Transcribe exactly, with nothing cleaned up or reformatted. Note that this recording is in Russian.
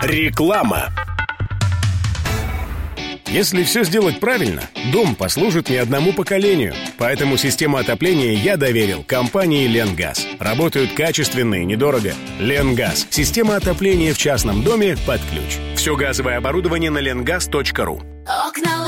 Реклама. Если все сделать правильно, дом послужит не одному поколению. Поэтому систему отопления я доверил компании «Ленгаз». Работают качественно и недорого. «Ленгаз» — система отопления в частном доме под ключ. Все газовое оборудование на ленгаз точка ру.